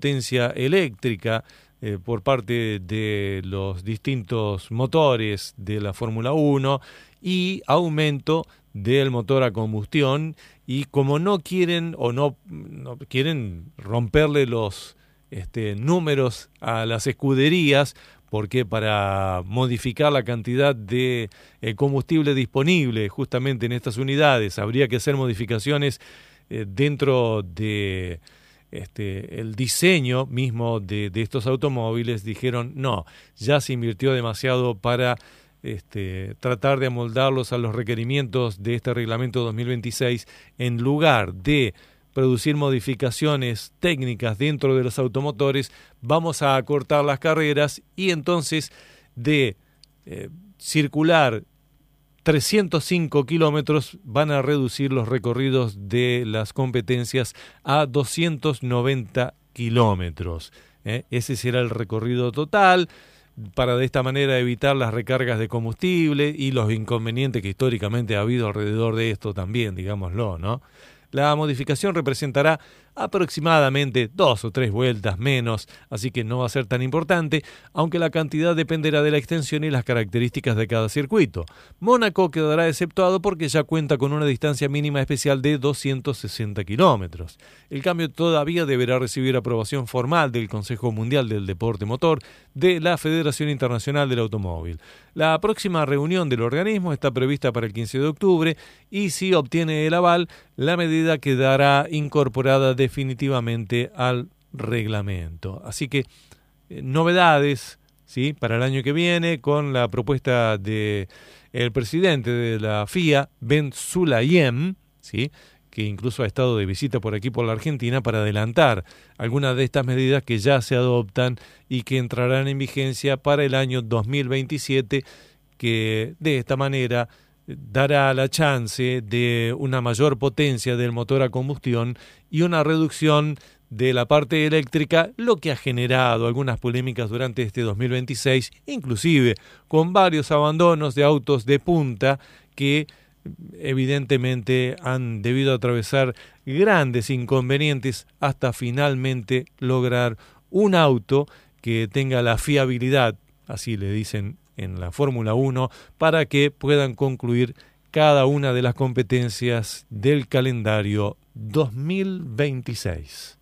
potencia eléctrica por parte de los distintos motores de la Fórmula 1 y aumento del motor a combustión, y como no quieren o no quieren romperle los números a las escuderías, porque para modificar la cantidad de combustible disponible justamente en estas unidades habría que hacer modificaciones dentro de el diseño mismo de estos automóviles. Dijeron no, ya se invirtió demasiado para tratar de amoldarlos a los requerimientos de este reglamento 2026, en lugar de producir modificaciones técnicas dentro de los automotores. Vamos a acortar las carreras y entonces de circular 305 kilómetros van a reducir los recorridos de las competencias a 290 kilómetros. Ese será el recorrido total, para de esta manera evitar las recargas de combustible y los inconvenientes que históricamente ha habido alrededor de esto también, digámoslo, ¿no? La modificación representará aproximadamente 2 o 3 vueltas menos, así que no va a ser tan importante, aunque la cantidad dependerá de la extensión y las características de cada circuito. Mónaco quedará exceptuado porque ya cuenta con una distancia mínima especial de 260 kilómetros. El cambio todavía deberá recibir aprobación formal del Consejo Mundial del Deporte Motor de la Federación Internacional del Automóvil. La próxima reunión del organismo está prevista para el 15 de octubre y si obtiene el aval, la medida quedará incorporada definitivamente al reglamento. Así que novedades, ¿sí?, para el año que viene, con la propuesta de el presidente de la FIA, Ben Sulayem, ¿sí?, que incluso ha estado de visita por aquí por la Argentina, para adelantar algunas de estas medidas que ya se adoptan y que entrarán en vigencia para el año 2027, que de esta manera dará la chance de una mayor potencia del motor a combustión y una reducción de la parte eléctrica, lo que ha generado algunas polémicas durante este 2026, inclusive con varios abandonos de autos de punta que evidentemente han debido atravesar grandes inconvenientes hasta finalmente lograr un auto que tenga la fiabilidad, así le dicen en la Fórmula 1, para que puedan concluir cada una de las competencias del calendario 2026.